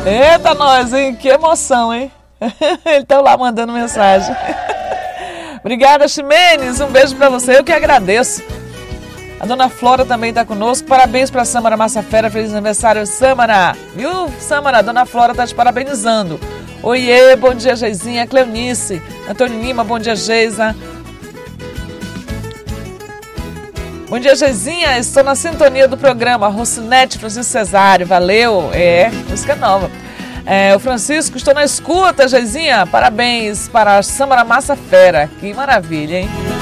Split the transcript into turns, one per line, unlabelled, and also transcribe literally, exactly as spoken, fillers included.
Eita, nós, hein? Que emoção, hein? Eles estão lá mandando mensagem. Obrigada, Ximenes. Um beijo pra você. Eu que agradeço. A dona Flora também está conosco. Parabéns para a Sâmara Massafera. Feliz aniversário, Sâmara. Viu, Sâmara? A dona Flora está te parabenizando. Oiê, bom dia, Geizinha. Cleonice. Antônio Lima, bom dia, Geisa. Bom dia, Geizinha. Estou na sintonia do programa. Rocinete, Francisco Cesário. Valeu. É, música nova. É, o Francisco, estou na escuta, Geizinha. Parabéns para a Sâmara Massafera. Que maravilha, hein?